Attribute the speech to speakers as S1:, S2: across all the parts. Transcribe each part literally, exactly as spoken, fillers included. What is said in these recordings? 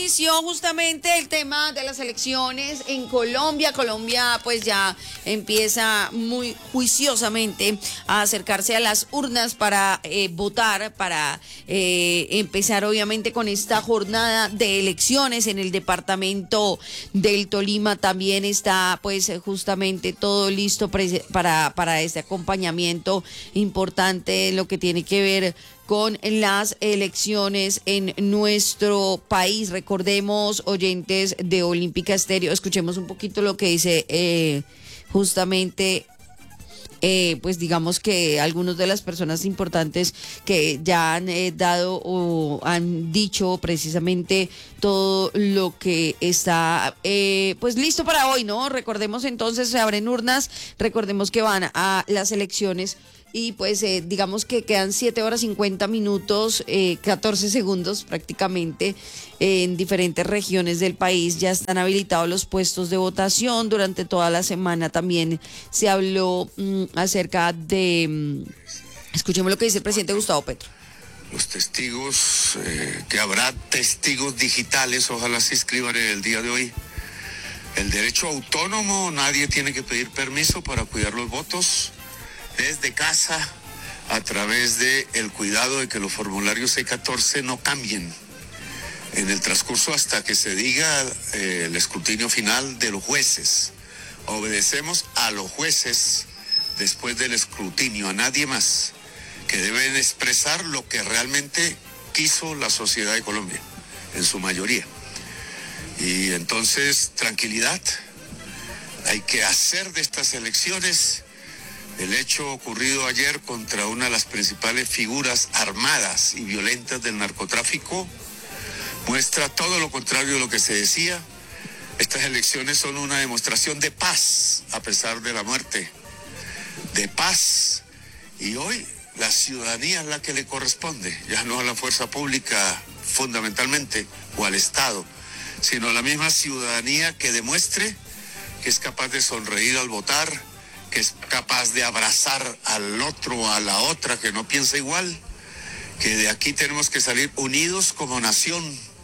S1: inició justamente el tema de las elecciones en Colombia. Colombia pues ya empieza muy juiciosamente a acercarse a las urnas para eh, votar, para eh, empezar obviamente con esta jornada de elecciones. En el departamento del Tolima también está pues justamente todo listo para, para este acompañamiento importante en lo que tiene que ver con las elecciones en nuestro país. Recordemos, oyentes de Olímpica Estéreo, escuchemos un poquito lo que dice eh, justamente, eh, pues digamos que algunas de las personas importantes que ya han eh, dado o han dicho precisamente todo lo que está eh, pues listo para hoy, ¿no? Recordemos entonces, se abren urnas, recordemos que van a las elecciones. Y pues eh, digamos que quedan siete horas cincuenta minutos, eh, catorce segundos prácticamente eh, en diferentes regiones del país. Ya están habilitados los puestos de votación. Durante toda la semana también se habló mmm, acerca de... Mmm, escuchemos lo que dice el presidente Gustavo Petro.
S2: Los testigos, eh, que habrá testigos digitales, ojalá se inscriban en el día de hoy. El derecho autónomo, nadie tiene que pedir permiso para cuidar los votos. Desde casa, a través de el cuidado de que los formularios C catorce no cambien en el transcurso hasta que se diga eh, el escrutinio final de los jueces. Obedecemos a los jueces después del escrutinio, a nadie más, que deben expresar lo que realmente quiso la sociedad de Colombia, en su mayoría. Y entonces, tranquilidad, hay que hacer de estas elecciones. El hecho ocurrido ayer contra una de las principales figuras armadas y violentas del narcotráfico muestra todo lo contrario de lo que se decía. Estas elecciones son una demostración de paz a pesar de la muerte, de paz. Y hoy la ciudadanía es la que le corresponde, ya no a la fuerza pública fundamentalmente o al Estado, sino a la misma ciudadanía que demuestre que es capaz de sonreír al votar, que es capaz de abrazar al otro, a la otra que no piensa igual, que de aquí tenemos que salir unidos como nación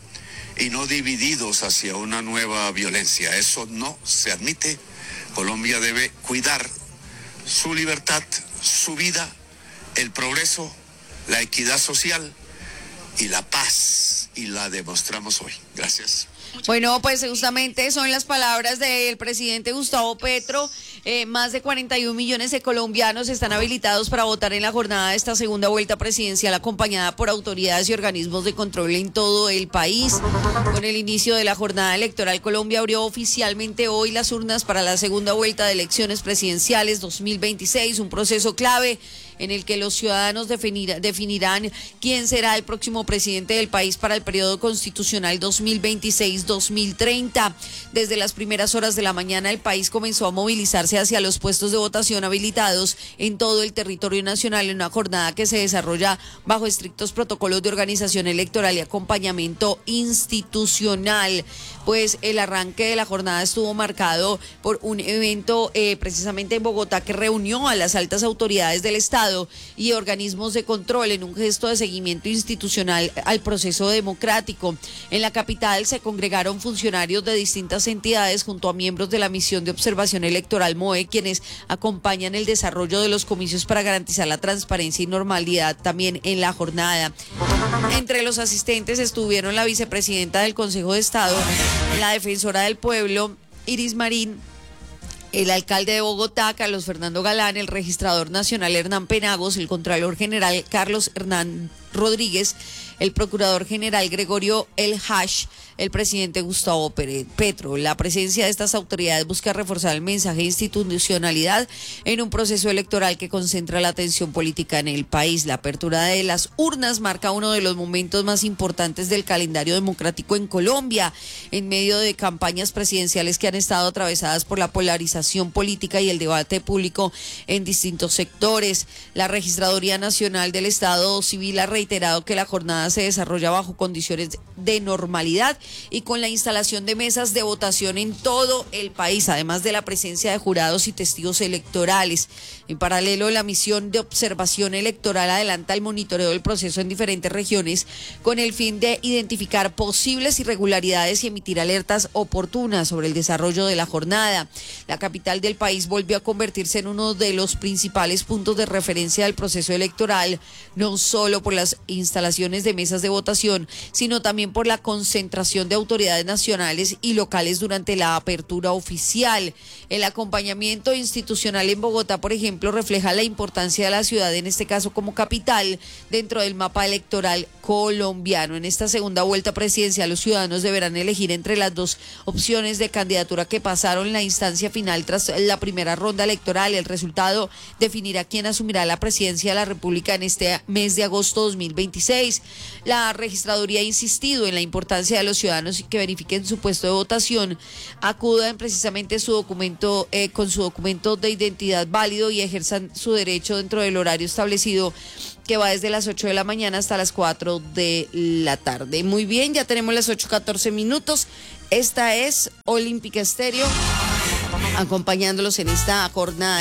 S2: y no divididos hacia una nueva violencia. Eso no se admite. Colombia debe cuidar su libertad, su vida, el progreso, la equidad social y la paz, y la demostramos hoy. Gracias.
S1: Bueno, pues justamente son las palabras del presidente Gustavo Petro. Eh, más de cuarenta y un millones de colombianos están habilitados para votar en la jornada de esta segunda vuelta presidencial, acompañada por autoridades y organismos de control en todo el país. Con el inicio de la jornada electoral, Colombia abrió oficialmente hoy las urnas para la segunda vuelta de elecciones presidenciales dos mil veintiséis, un proceso clave en el que los ciudadanos definir, definirán quién será el próximo presidente del país para el periodo constitucional dos mil veintiséis dos mil treinta. Desde las primeras horas de la mañana, el país comenzó a movilizarse hacia los puestos de votación habilitados en todo el territorio nacional en una jornada que se desarrolla bajo estrictos protocolos de organización electoral y acompañamiento institucional. Pues el arranque de la jornada estuvo marcado por un evento eh, precisamente en Bogotá que reunió a las altas autoridades del Estado y organismos de control en un gesto de seguimiento institucional al proceso democrático. En la capital se congregaron funcionarios de distintas entidades junto a miembros de la misión de observación electoral M O E, quienes acompañan el desarrollo de los comicios para garantizar la transparencia y normalidad también en la jornada. Entre los asistentes estuvieron la vicepresidenta del Consejo de Estado, la defensora del pueblo, Iris Marín, el alcalde de Bogotá, Carlos Fernando Galán, el registrador nacional Hernán Penagos, el contralor general Carlos Hernán Rodríguez, el procurador general Gregorio El Hash, el presidente Gustavo Petro. La presencia de estas autoridades busca reforzar el mensaje de institucionalidad en un proceso electoral que concentra la atención política en el país. La apertura de las urnas marca uno de los momentos más importantes del calendario democrático en Colombia, en medio de campañas presidenciales que han estado atravesadas por la polarización política y el debate público en distintos sectores. La Registraduría Nacional del Estado Civil ha reiterado que la jornada se desarrolla bajo condiciones de normalidad y con la instalación de mesas de votación en todo el país, además de la presencia de jurados y testigos electorales. En paralelo, la misión de observación electoral adelanta el monitoreo del proceso en diferentes regiones con el fin de identificar posibles irregularidades y emitir alertas oportunas sobre el desarrollo de la jornada. La capital del país volvió a convertirse en uno de los principales puntos de referencia del proceso electoral, no solo por las instalaciones de mesas de votación, sino también por la concentración de autoridades nacionales y locales durante la apertura oficial. El acompañamiento institucional en Bogotá, por ejemplo, refleja la importancia de la ciudad, en este caso como capital, dentro del mapa electoral colombiano. En esta segunda vuelta presidencial, los ciudadanos deberán elegir entre las dos opciones de candidatura que pasaron la instancia final tras la primera ronda electoral. El resultado definirá quién asumirá la presidencia de la República en este mes de agosto dos mil veintiséis. La registraduría ha insistido en la importancia de los ciudadanos que verifiquen su puesto de votación, acudan precisamente su documento eh, con su documento de identidad válido y ejerzan su derecho dentro del horario establecido, que va desde las ocho de la mañana hasta las cuatro de la tarde. Muy bien, ya tenemos las ocho catorce minutos. Esta es Olímpica Estéreo, acompañándolos en esta jornada.